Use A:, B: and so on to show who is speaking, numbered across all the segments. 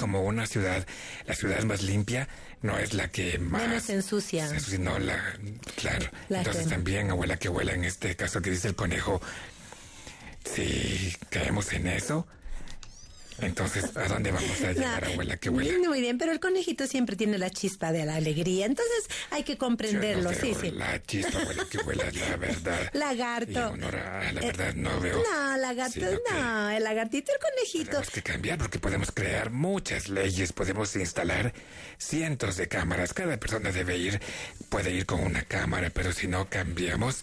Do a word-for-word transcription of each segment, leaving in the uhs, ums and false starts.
A: como una ciudad, la ciudad más limpia no es la que más...
B: menos se ensucia.
A: Se ensucia, no, la, claro.
B: La
A: Entonces
B: que...
A: también, abuela que vuela, en este caso que dice el conejo, si caemos en eso... Entonces, ¿a dónde vamos a llegar, no, abuela que vuela?
B: Muy bien, pero el conejito siempre tiene la chispa de la alegría, entonces hay que comprenderlo.
A: Yo no veo
B: sí, sí.
A: La chispa, abuela que vuela, la verdad.
B: Lagarto.
A: Y en honor a la verdad no veo.
B: No, lagarto, no, el lagartito, el conejito.
A: Tenemos que cambiar porque podemos crear muchas leyes, podemos instalar cientos de cámaras. Cada persona debe ir, puede ir con una cámara, pero si no cambiamos,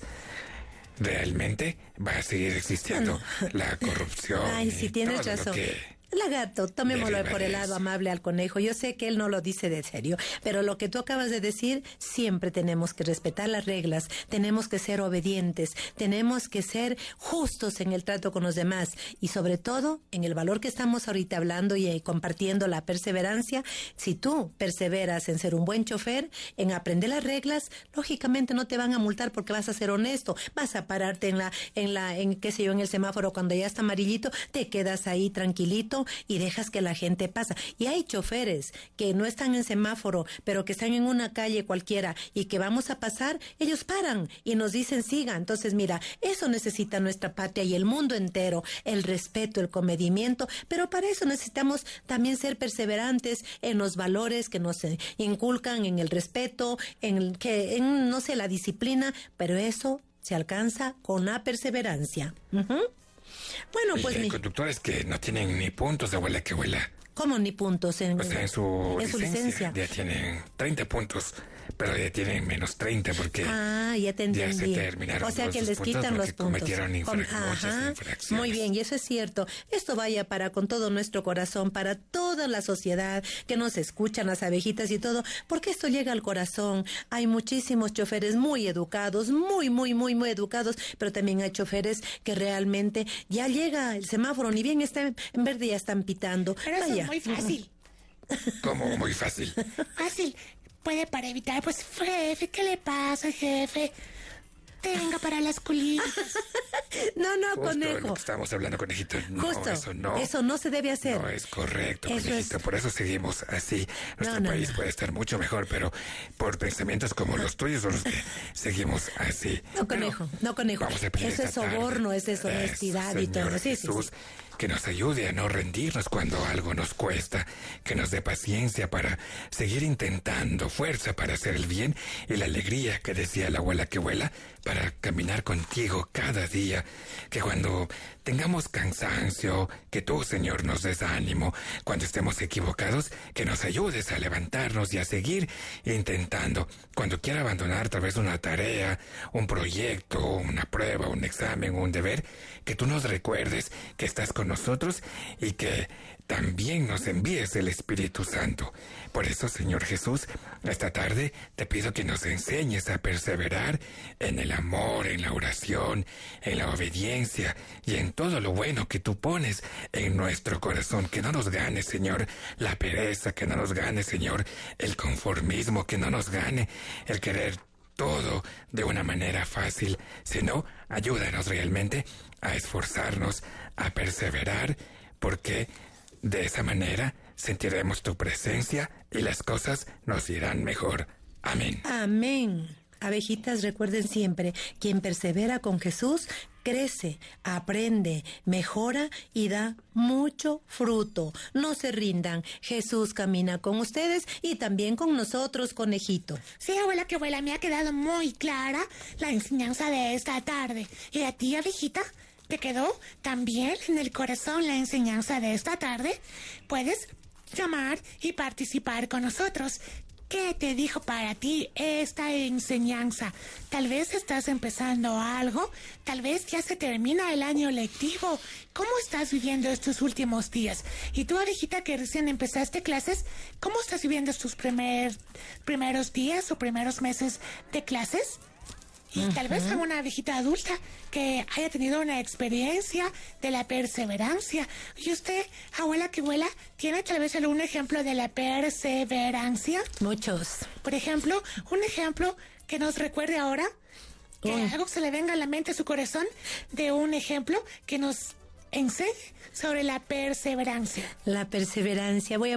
A: realmente va a seguir existiendo la corrupción.
B: Ay, sí, tienes razón. Lagarto, tomémoslo por el lado amable al conejo. Yo sé que él no lo dice de serio, pero lo que tú acabas de decir, siempre tenemos que respetar las reglas, tenemos que ser obedientes, tenemos que ser justos en el trato con los demás y sobre todo en el valor que estamos ahorita hablando y eh, compartiendo, la perseverancia. Si tú perseveras en ser un buen chofer, en aprender las reglas, lógicamente no te van a multar porque vas a ser honesto, vas a pararte en la, en la, en qué sé yo, en el semáforo cuando ya está amarillito, te quedas ahí tranquilito y dejas que la gente pasa. Y hay choferes que no están en semáforo, pero que están en una calle cualquiera y que vamos a pasar, ellos paran y nos dicen siga. Entonces mira, eso necesita nuestra patria y el mundo entero, el respeto, el comedimiento, pero para eso necesitamos también ser perseverantes en los valores que nos inculcan, en el respeto, en el que, en, no sé, la disciplina, pero eso se alcanza con la perseverancia. Uh-huh. Bueno, pues
A: y hay
B: mi...
A: conductores que no tienen ni puntos de abuela que vuela.
B: ¿Cómo ni puntos? En,
A: o sea, en su,
B: en su licencia,
A: licencia ya tienen treinta puntos, pero ya tienen menos treinta porque
B: ah, ya, te
A: ya se terminaron.
B: O sea, que les quitan los puntos.
A: Cometieron infra-
B: Con,
A: muchas infracciones.
B: Muy bien, y eso es cierto. Esto vaya para con todo nuestro corazón, para toda la sociedad que nos escuchan, las abejitas y todo, porque esto llega al corazón. Hay muchísimos choferes muy educados, muy, muy, muy, muy educados, pero también hay choferes que realmente ya llega el semáforo, ni bien está en verde, ya están pitando.
C: Pero eso es muy fácil.
A: ¿Cómo? Muy fácil.
C: Fácil. Puede para evitar, pues, jefe, ¿qué le pasa, jefe? Tenga para las culitas.
B: No, no,
A: Justo
B: conejo.
A: Lo que estamos hablando, conejito. No,
B: Justo.
A: eso no.
B: Eso no se debe hacer.
A: No es correcto,
B: eso
A: conejito.
B: Es...
A: Por eso seguimos así. Nuestro
B: no, no,
A: país
B: no.
A: puede estar mucho mejor, pero por pensamientos como los tuyos son los que seguimos así.
B: No, conejo,
A: pero
B: no, conejo.
A: Vamos a pedir
B: eso es soborno, eso es honestidad
A: eso,
B: y todo. Sí,
A: Jesús,
B: sí, sí.
A: Que nos ayude a no rendirnos cuando algo nos cuesta, que nos dé paciencia para seguir intentando, fuerza para hacer el bien y la alegría que decía la abuela que vuela para caminar contigo cada día, que cuando tengamos cansancio, que tú, Señor, nos des ánimo, cuando estemos equivocados, que nos ayudes a levantarnos y a seguir intentando. Cuando quiera abandonar tal vez una tarea, un proyecto, una prueba, un examen, un deber, que tú nos recuerdes que estás con nosotros y que también nos envíes el Espíritu Santo. Por eso, Señor Jesús, esta tarde te pido que nos enseñes a perseverar en el amor, en la oración, en la obediencia y en todo lo bueno que tú pones en nuestro corazón. Que no nos gane, Señor, la pereza, que no nos gane, Señor, el conformismo, que no nos gane el querer todo de una manera fácil, sino ayúdanos realmente a esforzarnos, a perseverar, porque de esa manera sentiremos tu presencia y las cosas nos irán mejor. Amén.
B: Amén. Abejitas, recuerden siempre, quien persevera con Jesús crece, aprende, mejora y da mucho fruto. No se rindan. Jesús camina con ustedes y también con nosotros, conejito.
C: Sí, abuela que vuela, me ha quedado muy clara la enseñanza de esta tarde. ¿Y a ti, abejita? ¿Te quedó también en el corazón la enseñanza de esta tarde? Puedes llamar y participar con nosotros. ¿Qué te dijo para ti esta enseñanza? Tal vez estás empezando algo, tal vez ya se termina el año lectivo. ¿Cómo estás viviendo estos últimos días? Y tú, abejita, que recién empezaste clases, ¿cómo estás viviendo estos primer, primeros días o primeros meses de clases? Y uh-huh. tal vez a una abejita adulta que haya tenido una experiencia de la perseverancia. ¿Y usted, abuela que vuela, tiene tal vez algún ejemplo de la perseverancia?
B: Muchos.
C: Por ejemplo, un ejemplo que nos recuerde ahora, que uh. algo se le venga a la mente, a su corazón, de un ejemplo que nos enseñe sobre la perseverancia.
B: La perseverancia. Voy a